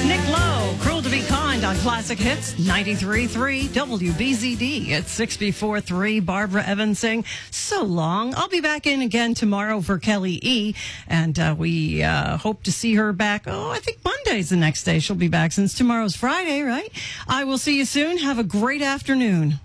Nick Lowe, Cruel to Be Kind on Classic Hits 93.3 WBZD. It's 6 before 3. Barbara Evans saying, so long. I'll be back in again tomorrow for Kelly E. And we hope to see her back. I think Monday's the next day she'll be back since tomorrow's Friday, right? I will see you soon. Have a great afternoon.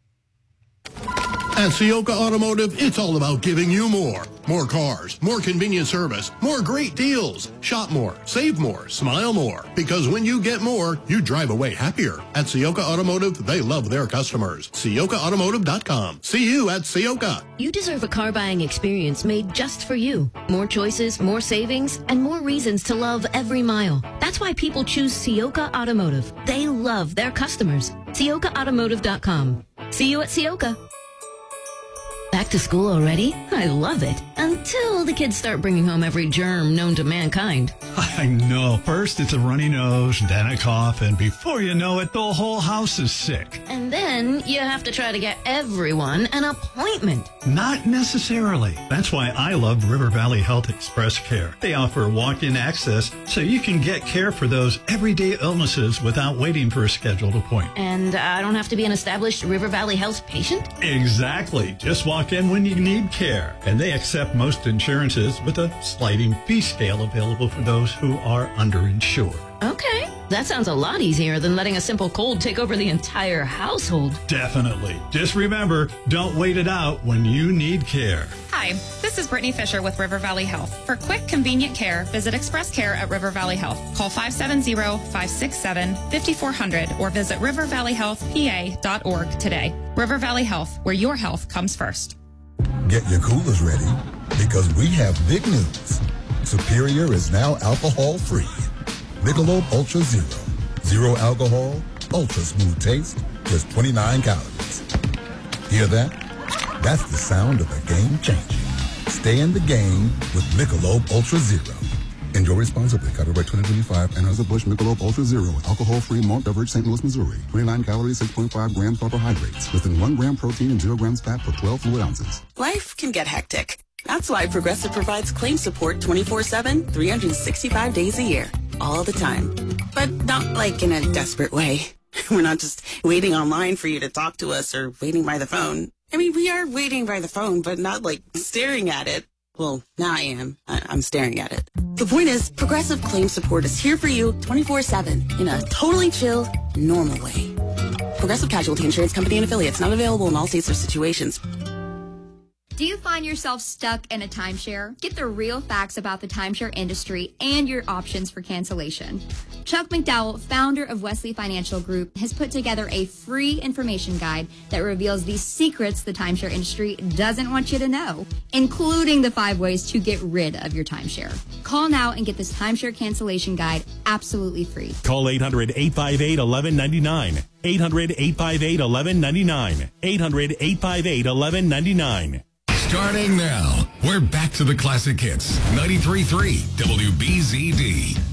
At Ciocca Automotive, it's all about giving you more. More cars, more convenient service, more great deals. Shop more, save more, smile more. Because when you get more, you drive away happier. At Ciocca Automotive, they love their customers. CioccaAutomotive.com. See you at Ciocca. You deserve a car buying experience made just for you. More choices, more savings, and more reasons to love every mile. That's why people choose Ciocca Automotive. They love their customers. CioccaAutomotive.com. See you at Ciocca. Back to school already? I love it. Until the kids start bringing home every germ known to mankind. I know. First it's a runny nose, then a cough, and before you know it, the whole house is sick. And then you have to try to get everyone an appointment. Not necessarily. That's why I love River Valley Health Express Care. They offer walk-in access so you can get care for those everyday illnesses without waiting for a scheduled appointment. And I don't have to be an established River Valley Health patient? Exactly. Just walk in when you need care. And they accept most insurances with a sliding fee scale available for those who are underinsured. Okay. That sounds a lot easier than letting a simple cold take over the entire household. Definitely. Just remember, don't wait it out when you need care. Hi, this is Brittany Fisher with River Valley Health. For quick, convenient care, visit Express Care at River Valley Health. Call 570-567-5400 or visit rivervalleyhealthpa.org today. River Valley Health, where your health comes first. Get your coolers ready because we have big news. Superior is now alcohol-free. Michelob Ultra Zero. Zero alcohol, ultra smooth taste, just 29 calories. Hear that? That's the sound of a game changer. Stay in the game with Michelob Ultra Zero. Enjoy responsibly. Copyright 2025. Anheuser-Busch Michelob Ultra Zero. Alcohol-free malt beverage, St. Louis, Missouri. 29 calories, 6.5 grams carbohydrates. Less than 1 gram protein and 0 grams fat per 12 fluid ounces. Life can get hectic. That's why Progressive provides claim support 24/7, 365 days a year. All the time. But not like in a desperate way. We're not just waiting online for you to talk to us or waiting by the phone. I mean, we are waiting by the phone, but not like staring at it. Well, now I am. I'm staring at it. The point is, Progressive Claim Support is here for you 24/7 in a totally chill, normal way. Progressive Casualty Insurance Company and Affiliates, not available in all states or situations. Do you find yourself stuck in a timeshare? Get the real facts about the timeshare industry and your options for cancellation. Chuck McDowell, founder of Wesley Financial Group, has put together a free information guide that reveals the secrets the timeshare industry doesn't want you to know, including the 5 ways to get rid of your timeshare. Call now and get this timeshare cancellation guide absolutely free. Call 800-858-1199. 800-858-1199. 800-858-1199. Starting now, we're back to the Classic Hits, 93.3 WBZD.